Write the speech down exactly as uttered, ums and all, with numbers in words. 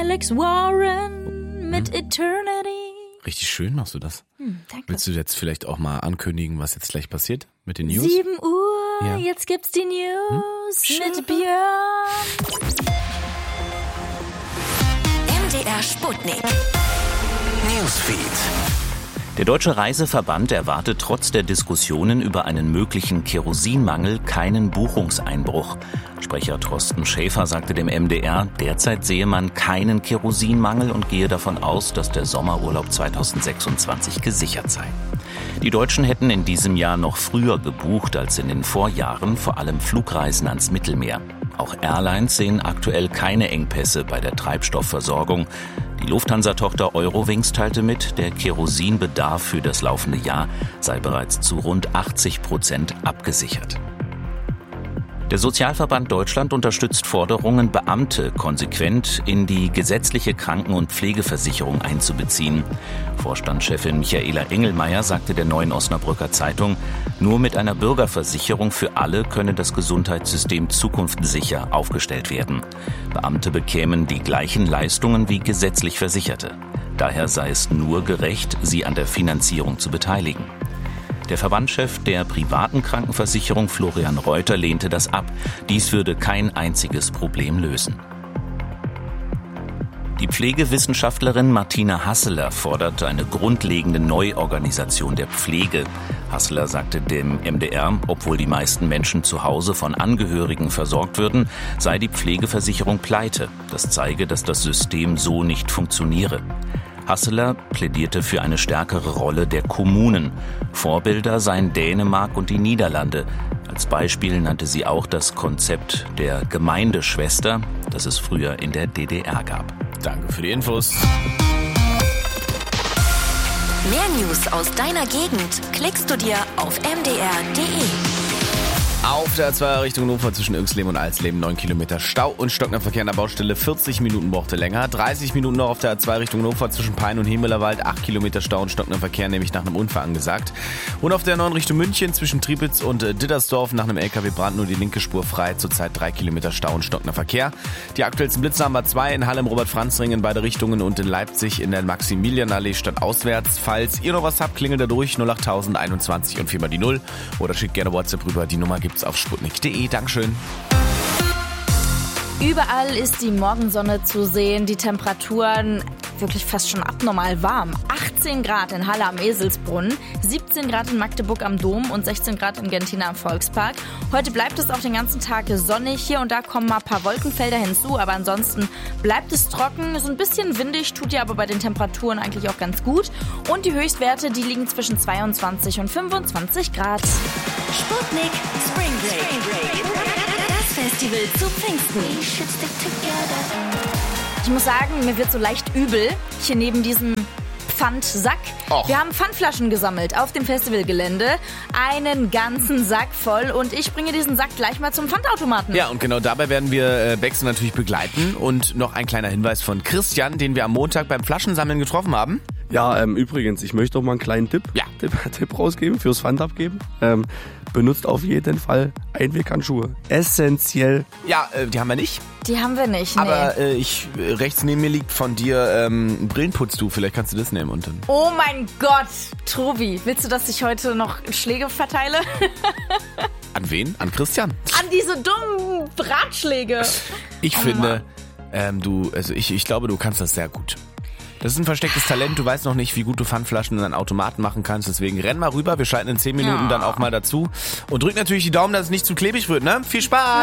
Alex Warren mit hm. Eternity. Richtig schön machst du das. Hm, danke. Willst du jetzt vielleicht auch mal ankündigen, was jetzt gleich passiert mit den News? sieben Uhr, ja. Jetzt gibt's die News hm? mit Björn. M D R Sputnik. Newsfeed. Der Deutsche Reiseverband erwartet trotz der Diskussionen über einen möglichen Kerosinmangel keinen Buchungseinbruch. Sprecher Thorsten Schäfer sagte dem M D R, derzeit sehe man keinen Kerosinmangel und gehe davon aus, dass der Sommerurlaub zweitausendsechsundzwanzig gesichert sei. Die Deutschen hätten in diesem Jahr noch früher gebucht als in den Vorjahren, vor allem Flugreisen ans Mittelmeer. Auch Airlines sehen aktuell keine Engpässe bei der Treibstoffversorgung. Die Lufthansa-Tochter Eurowings teilte mit, der Kerosinbedarf für das laufende Jahr sei bereits zu rund achtzig Prozent abgesichert. Der Sozialverband Deutschland unterstützt Forderungen, Beamte konsequent in die gesetzliche Kranken- und Pflegeversicherung einzubeziehen. Vorstandschefin Michaela Engelmeier sagte der Neuen Osnabrücker Zeitung, nur mit einer Bürgerversicherung für alle könne das Gesundheitssystem zukunftssicher aufgestellt werden. Beamte bekämen die gleichen Leistungen wie gesetzlich Versicherte. Daher sei es nur gerecht, sie an der Finanzierung zu beteiligen. Der Verbandschef der privaten Krankenversicherung Florian Reuter lehnte das ab. Dies würde kein einziges Problem lösen. Die Pflegewissenschaftlerin Martina Hasseler fordert eine grundlegende Neuorganisation der Pflege. Hasseler sagte dem M D R, obwohl die meisten Menschen zu Hause von Angehörigen versorgt würden, sei die Pflegeversicherung pleite. Das zeige, dass das System so nicht funktioniere. Hasseler plädierte für eine stärkere Rolle der Kommunen. Vorbilder seien Dänemark und die Niederlande. Als Beispiel nannte sie auch das Konzept der Gemeindeschwester, das es früher in der D D R gab. Danke für die Infos. Mehr News aus deiner Gegend klickst du dir auf m d r punkt d e. Auf der A zwei Richtung Hannover zwischen Irxleben und Alsleben neun Kilometer Stau und stockender Verkehr an der Baustelle. vierzig Minuten brauchte länger. dreißig Minuten noch auf der A zwei Richtung Hannover zwischen Pein und Hemelerwald. acht Kilometer Stau und stockender Verkehr, nämlich nach einem Unfall angesagt. Und auf der neun Richtung München zwischen Triepitz und Dittersdorf nach einem L K W-Brand nur die linke Spur frei. Zurzeit drei Kilometer Stau und stockender Verkehr. Die aktuellsten Blitze haben wir zwei in Halle im Robert-Franz-Ring in beide Richtungen und in Leipzig in der Maximilianallee stadtauswärts. Falls ihr noch was habt, klingelt da durch null acht null null einundzwanzig und viermal die null oder schickt gerne WhatsApp rüber. Die Nummer gibt's auf sputnik punkt d e. Dankeschön. Überall ist die Morgensonne zu sehen, die Temperaturen wirklich fast schon abnormal warm. achtzehn Grad in Halle am Eselsbrunnen, siebzehn Grad in Magdeburg am Dom und sechzehn Grad in Gentina am Volkspark. Heute bleibt es auch den ganzen Tag sonnig. Hier und da kommen mal ein paar Wolkenfelder hinzu, aber ansonsten bleibt es trocken. So ein bisschen windig, tut ja aber bei den Temperaturen eigentlich auch ganz gut. Und die Höchstwerte, die liegen zwischen zweiundzwanzig und fünfundzwanzig Grad. Sputnik Spring Break. Das Festival zu Pfingsten. Ich muss sagen, mir wird so leicht übel hier neben diesem Pfandsack. Och. Wir haben Pfandflaschen gesammelt auf dem Festivalgelände. Einen ganzen Sack voll und ich bringe diesen Sack gleich mal zum Pfandautomaten. Ja, und genau dabei werden wir Bexe natürlich begleiten. Und noch ein kleiner Hinweis von Christian, den wir am Montag beim Flaschensammeln getroffen haben. Ja, ähm, übrigens, ich möchte noch mal einen kleinen Tipp, ja. Tipp, Tipp rausgeben, fürs Pfand abgeben. Ähm, benutzt auf jeden Fall Einweghandschuhe. Essentiell. Ja, äh, die haben wir nicht. Die haben wir nicht, nee. Aber äh, ich, rechts neben mir liegt von dir ähm, ein Brillenputztuch. Vielleicht kannst du das nehmen und dann. Oh mein Gott, Tobi, willst du, dass ich heute noch Schläge verteile? An wen? An Christian. An diese dummen Ratschläge. Ich oh finde, ähm, du, also ich, ich glaube, du kannst das sehr gut. Das ist ein verstecktes Talent. Du weißt noch nicht, wie gut du Pfandflaschen in einen Automaten machen kannst. Deswegen renn mal rüber. Wir schalten in zehn Minuten ja. dann auch mal dazu. Und drück natürlich die Daumen, dass es nicht zu klebrig wird, ne? Viel Spaß!